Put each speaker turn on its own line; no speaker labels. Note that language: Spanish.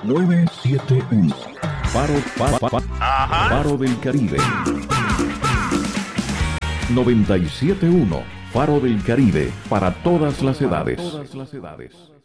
971. Faro del Caribe. 97.1. Faro del Caribe, para todas las edades.